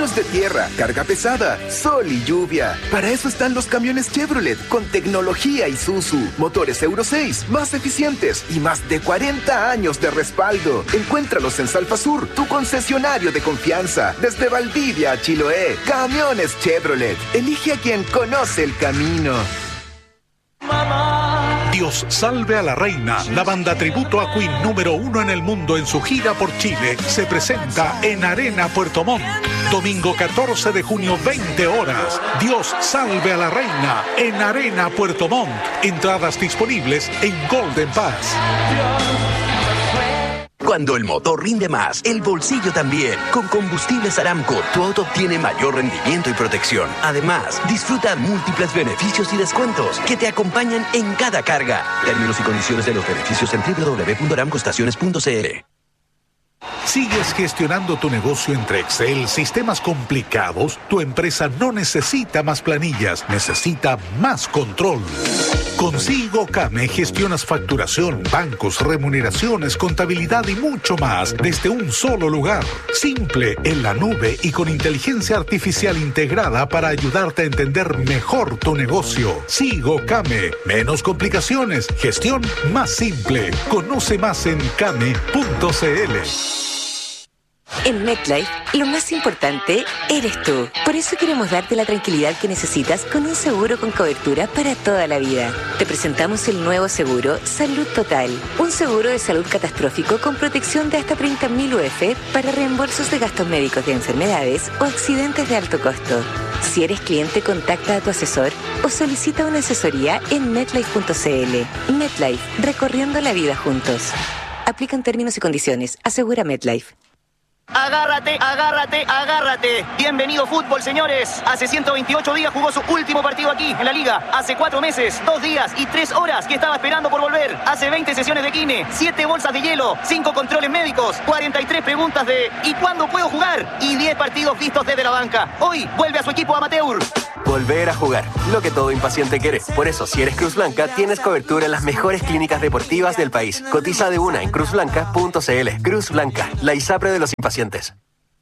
caminos de tierra, carga pesada, sol y lluvia. Para eso están los camiones Chevrolet con tecnología Isuzu, motores Euro 6 más eficientes y más de 40 años de respaldo. Encuéntralos en Salfasur, tu concesionario de confianza. Desde Valdivia a Chiloé, camiones Chevrolet. Elige a quien conoce el camino. Dios salve a la reina, la banda tributo a Queen número 1 en el mundo en su gira por Chile, se presenta en Arena Puerto Montt. Domingo 14 de junio, 20 horas. Dios salve a la reina en Arena Puerto Montt. Entradas disponibles en Golden Pass. Cuando el motor rinde más, el bolsillo también. Con Combustibles Aramco, tu auto obtiene mayor rendimiento y protección. Además, disfruta múltiples beneficios y descuentos que te acompañan en cada carga. Términos y condiciones de los beneficios en www.aramcoestaciones.cl. ¿Sigues gestionando tu negocio entre Excel, sistemas complicados? Tu empresa no necesita más planillas, necesita más control. Con SIGOCAME gestionas facturación, bancos, remuneraciones, contabilidad y mucho más desde un solo lugar. Simple, en la nube y con inteligencia artificial integrada para ayudarte a entender mejor tu negocio. SIGOCAME. Menos complicaciones, gestión más simple. Conoce más en came.cl. En MetLife, lo más importante eres tú. Por eso queremos darte la tranquilidad que necesitas con un seguro con cobertura para toda la vida. Te presentamos el nuevo seguro Salud Total. Un seguro de salud catastrófico con protección de hasta 30.000 UF para reembolsos de gastos médicos de enfermedades o accidentes de alto costo. Si eres cliente, contacta a tu asesor o solicita una asesoría en MetLife.cl. MetLife, recorriendo la vida juntos. Aplican términos y condiciones. Asegura MetLife. Agárrate, agárrate, agárrate. Bienvenido fútbol, señores. Hace 128 días jugó su último partido aquí, en la Liga. Hace 4 meses, 2 días y 3 horas que estaba esperando por volver. Hace 20 sesiones de kine, 7 bolsas de hielo, 5 controles médicos, 43 preguntas de ¿y cuándo puedo jugar? Y 10 partidos vistos desde la banca. Hoy vuelve a su equipo amateur. Volver a jugar, lo que todo impaciente quiere. Por eso, si eres Cruz Blanca, tienes cobertura en las mejores clínicas deportivas del país. Cotiza de una en cruzblanca.cl. Cruz Blanca, la ISAPRE de los impacientes.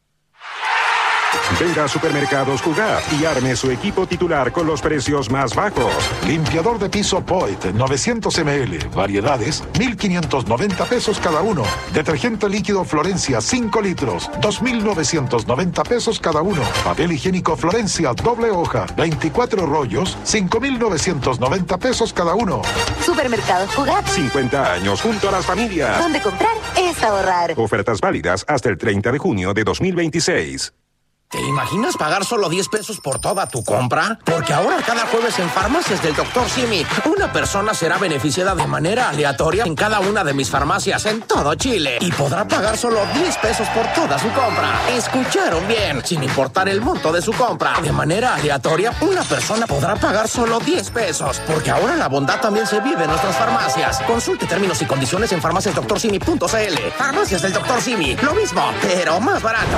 Venga a Supermercados Jugar y arme su equipo titular con los precios más bajos. Limpiador de piso Poet, 900 ml, variedades, 1.590 pesos cada uno. Detergente líquido Florencia, 5 litros, 2.990 pesos cada uno. Papel higiénico Florencia, doble hoja, 24 rollos, 5.990 pesos cada uno. Supermercados Jugar. 50 años junto a las familias. Donde comprar es ahorrar. Ofertas válidas hasta el 30 de junio de 2026. ¿Te imaginas pagar solo 10 pesos por toda tu compra? Porque ahora cada jueves en Farmacias del Dr. Simi, una persona será beneficiada de manera aleatoria en cada una de mis farmacias en todo Chile y podrá pagar solo 10 pesos por toda su compra. ¿Escucharon bien? Sin importar el monto de su compra, de manera aleatoria, una persona podrá pagar solo 10 pesos. Porque ahora la bondad también se vive en nuestras farmacias. Consulte términos y condiciones en farmaciasdoctorsimi.cl. Farmacias del Dr. Simi, lo mismo, pero más barato.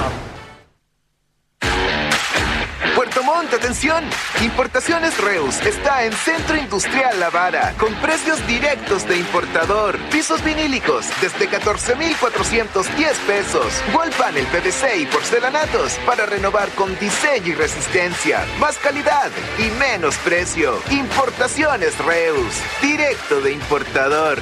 Puerto Montt, atención. Importaciones Reus está en Centro Industrial La Vara con precios directos de importador. Pisos vinílicos desde 14,410 pesos. Wall panel PVC y porcelanatos para renovar con diseño y resistencia. Más calidad y menos precio. Importaciones Reus, directo de importador.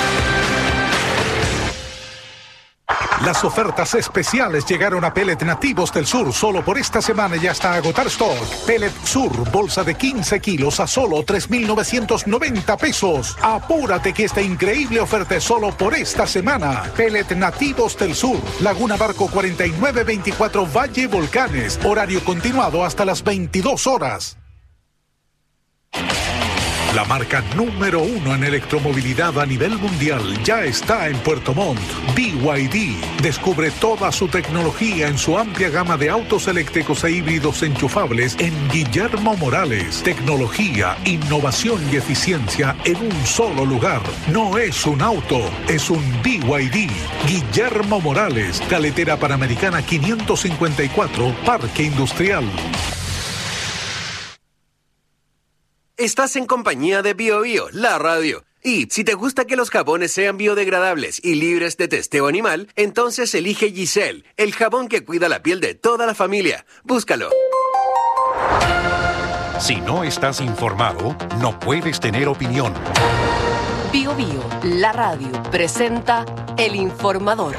Las ofertas especiales llegaron a Pellet Nativos del Sur. Solo por esta semana ya hasta agotar stock. Pellet Sur, bolsa de 15 kilos a solo 3,990 pesos. Apúrate que esta increíble oferta es solo por esta semana. Pellet Nativos del Sur, Laguna Barco 4924 Valle Volcanes. Horario continuado hasta las 22 horas. La marca número 1 en electromovilidad a nivel mundial ya está en Puerto Montt. BYD. Descubre toda su tecnología en su amplia gama de autos eléctricos e híbridos enchufables en Guillermo Morales. Tecnología, innovación y eficiencia en un solo lugar. No es un auto, es un BYD. Guillermo Morales, Carretera Panamericana 554, Parque Industrial. Estás en compañía de Bio Bio, la radio. Y si te gusta que los jabones sean biodegradables y libres de testeo animal, entonces elige Giselle, el jabón que cuida la piel de toda la familia. Búscalo. Si no estás informado, no puedes tener opinión. Bio Bio, la radio, presenta El Informador.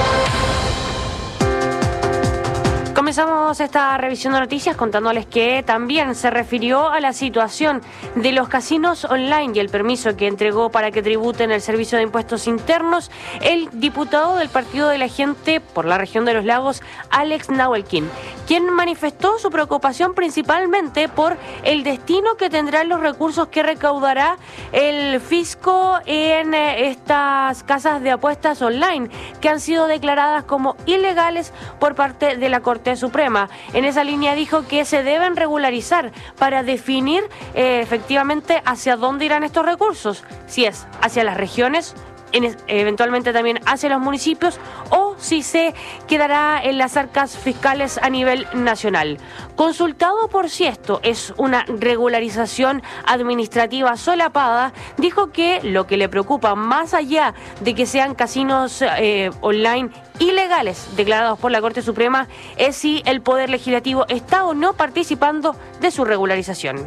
Comenzamos esta revisión de noticias contándoles que también se refirió a la situación de los casinos online y el permiso que entregó para que tributen el Servicio de Impuestos Internos el diputado del Partido de la Gente por la región de los Lagos, Alex Nahuelquín, quien manifestó su preocupación principalmente por el destino que tendrán los recursos que recaudará el fisco en estas casas de apuestas online que han sido declaradas como ilegales por parte de la Corte Suprema. En esa línea dijo que se deben regularizar para definir efectivamente hacia dónde irán estos recursos, si es hacia las regiones, eventualmente también hacia los municipios, o si se quedará en las arcas fiscales a nivel nacional. Consultado por si esto es una regularización administrativa solapada, dijo que lo que le preocupa, más allá de que sean casinos online ilegales declarados por la Corte Suprema, es si el Poder Legislativo está o no participando de su regularización.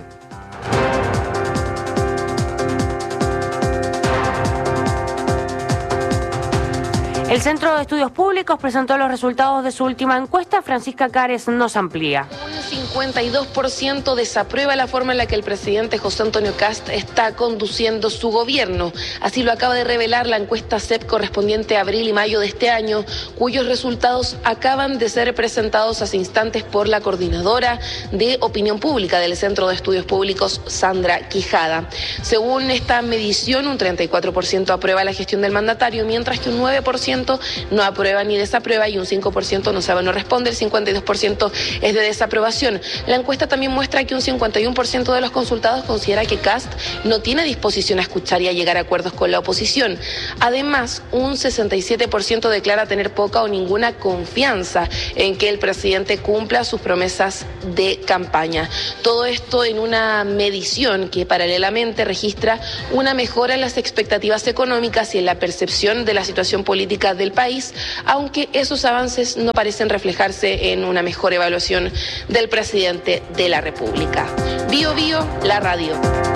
El Centro de Estudios Públicos presentó los resultados de su última encuesta. Francisca Cares nos amplía. Un 52% desaprueba la forma en la que el presidente José Antonio Kast está conduciendo su gobierno. Así lo acaba de revelar la encuesta CEP correspondiente a abril y mayo de este año, cuyos resultados acaban de ser presentados hace instantes por la coordinadora de opinión pública del Centro de Estudios Públicos, Sandra Quijada. Según esta medición, un 34% aprueba la gestión del mandatario, mientras que un 9% no aprueba ni desaprueba y un 5% no sabe, no responde. El 52% es de desaprobación. La encuesta también muestra que un 51% de los consultados considera que Kast no tiene disposición a escuchar y a llegar a acuerdos con la oposición. Además, un 67% declara tener poca o ninguna confianza en que el presidente cumpla sus promesas de campaña. Todo esto en una medición que paralelamente registra una mejora en las expectativas económicas y en la percepción de la situación política del país, aunque esos avances no parecen reflejarse en una mejor evaluación del presidente de la República. Bio Bio, la radio.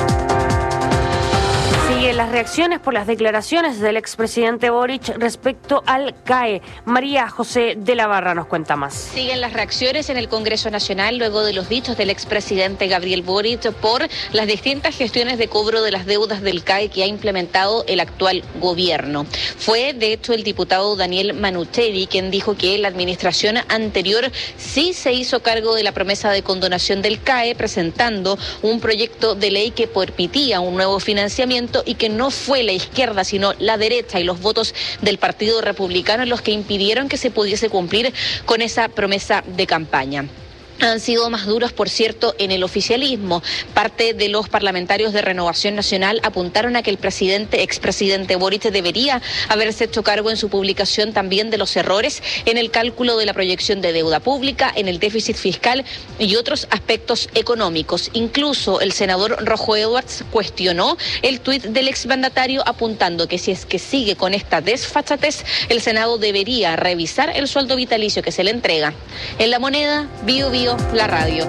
Siguen las reacciones por las declaraciones del expresidente Boric respecto al CAE. María José de la Barra nos cuenta más. Siguen las reacciones en el Congreso Nacional luego de los dichos del expresidente Gabriel Boric por las distintas gestiones de cobro de las deudas del CAE que ha implementado el actual gobierno. Fue, de hecho, el diputado Daniel Manuchetti quien dijo que la administración anterior sí se hizo cargo de la promesa de condonación del CAE, presentando un proyecto de ley que permitía un nuevo financiamiento y que no fue la izquierda, sino la derecha y los votos del Partido Republicano los que impidieron que se pudiese cumplir con esa promesa de campaña. Han sido más duros, por cierto, en el oficialismo. Parte de los parlamentarios de Renovación Nacional apuntaron a que el expresidente Boric debería haberse hecho cargo en su publicación también de los errores en el cálculo de la proyección de deuda pública, en el déficit fiscal y otros aspectos económicos. Incluso el senador Rojo Edwards cuestionó el tuit del exmandatario apuntando que si es que sigue con esta desfachatez, el Senado debería revisar el sueldo vitalicio que se le entrega. En La Moneda, Bio Bio, la radio.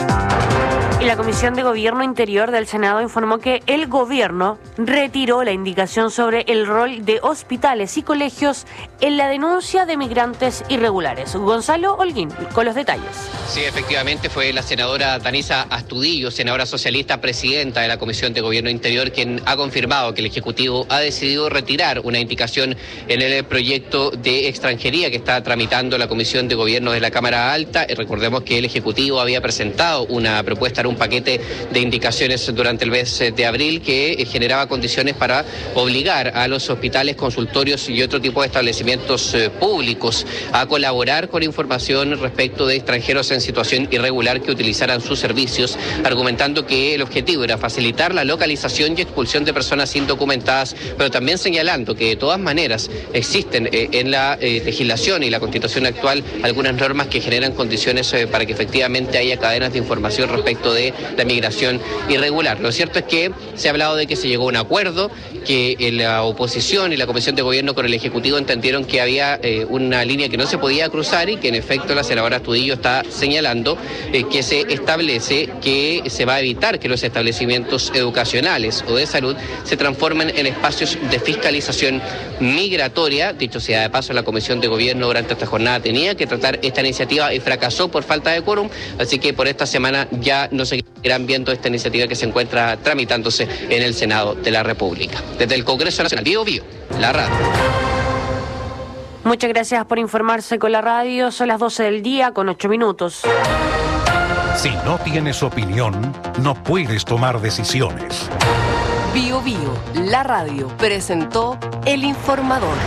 Y la Comisión de Gobierno Interior del Senado informó que el gobierno retiró la indicación sobre el rol de hospitales y colegios en la denuncia de migrantes irregulares. Gonzalo Holguín, con los detalles. Sí, efectivamente fue la senadora Danisa Astudillo, senadora socialista, presidenta de la Comisión de Gobierno Interior, quien ha confirmado que el Ejecutivo ha decidido retirar una indicación en el proyecto de extranjería que está tramitando la Comisión de Gobierno de la Cámara Alta. Recordemos que el Ejecutivo había presentado una propuesta, un paquete de indicaciones durante el mes de abril que generaba condiciones para obligar a los hospitales, consultorios y otro tipo de establecimientos públicos a colaborar con información respecto de extranjeros en situación irregular que utilizaran sus servicios, argumentando que el objetivo era facilitar la localización y expulsión de personas indocumentadas, pero también señalando que de todas maneras existen en la legislación y la Constitución actual algunas normas que generan condiciones para que efectivamente haya cadenas de información respecto de la migración irregular. Lo cierto es que se ha hablado de que se llegó a un acuerdo, que la oposición y la Comisión de Gobierno con el Ejecutivo entendieron que había una línea que no se podía cruzar y que en efecto la senadora Astudillo está señalando que se establece que se va a evitar que los establecimientos educacionales o de salud se transformen en espacios de fiscalización migratoria. Dicho sea de paso, la Comisión de Gobierno durante esta jornada tenía que tratar esta iniciativa y fracasó por falta de quórum, así que por esta semana ya no seguirán viendo esta iniciativa que se encuentra tramitándose en el Senado de la República. Desde el Congreso Nacional, Bío Bío, la radio. Muchas gracias por informarse con la radio. Son las 12 del día con 8 minutos. Si no tienes opinión, no puedes tomar decisiones. Bío Bío, la radio, presentó El Informador.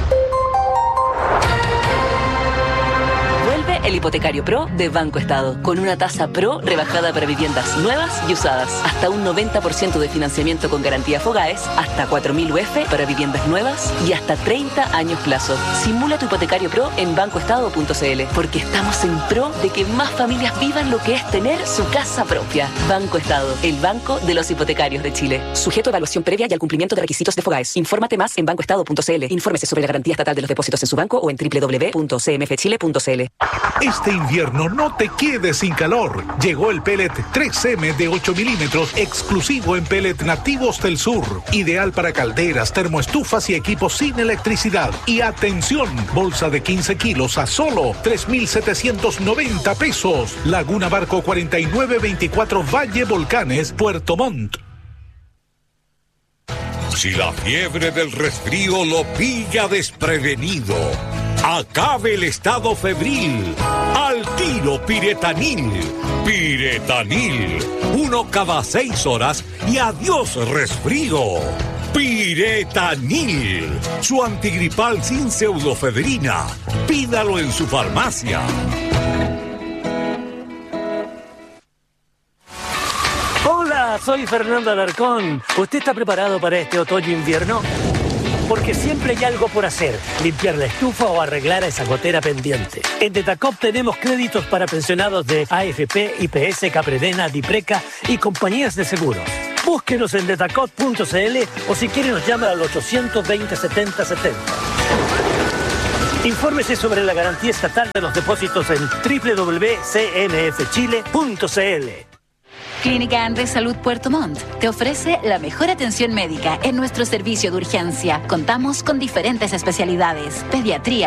Vuelve el Hipotecario Pro de Banco Estado, con una tasa Pro rebajada para viviendas nuevas y usadas. Hasta un 90% de financiamiento con garantía FOGAES, hasta 4.000 UF para viviendas nuevas y hasta 30 años plazo. Simula tu Hipotecario Pro en bancoestado.cl, porque estamos en pro de que más familias vivan lo que es tener su casa propia. Banco Estado, el banco de los hipotecarios de Chile. Sujeto a evaluación previa y al cumplimiento de requisitos de FOGAES. Infórmate más en bancoestado.cl. Infórmese sobre la garantía estatal de los depósitos en su banco o en www.cmfchile.cl. Este invierno no te quedes sin calor. Llegó el pellet 3M de 8 milímetros, exclusivo en pellet nativos del sur. Ideal para calderas, termoestufas y equipos sin electricidad. Y atención, bolsa de 15 kilos a solo 3.790 pesos. Laguna Barco 4924 Valle Volcanes, Puerto Montt. Si la fiebre del resfrío lo pilla desprevenido, acabe el estado febril. Al tiro Piretanil. Piretanil. 1 cada 6 horas y adiós resfrío. Piretanil. Su antigripal sin pseudofedrina. Pídalo en su farmacia. Hola, soy Fernando Alarcón. ¿Usted está preparado para este otoño-invierno? Porque siempre hay algo por hacer, limpiar la estufa o arreglar a esa gotera pendiente. En Detacop tenemos créditos para pensionados de AFP, IPS, Capredena, Dipreca y compañías de seguros. Búsquenos en detacop.cl o si quiere nos llama al 820 70 70. Infórmese sobre la garantía estatal de los depósitos en www.cmfchile.cl. Clínica Andrés Salud Puerto Montt te ofrece la mejor atención médica en nuestro servicio de urgencia. Contamos con diferentes especialidades: pediatría,